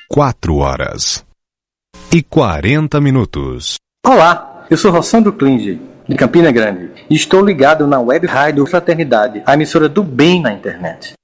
4h40. Olá, eu sou Rossandro Klinge, de Campina Grande, e estou ligado na Web Rádio Fraternidade, a emissora do bem na internet.